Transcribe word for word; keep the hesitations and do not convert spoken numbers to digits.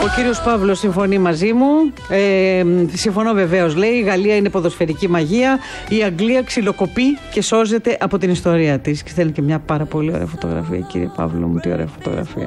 Ο κύριος Παύλος συμφωνεί μαζί μου. Ε, συμφωνώ βεβαίως. Λέει: η Γαλλία είναι ποδοσφαιρική μαγεία. Η Αγγλία ξυλοκοπεί και σώζεται από την ιστορία της. Και θέλει και μια πάρα πολύ ωραία φωτογραφία, κύριε Παύλο μου. Τι ωραία φωτογραφία.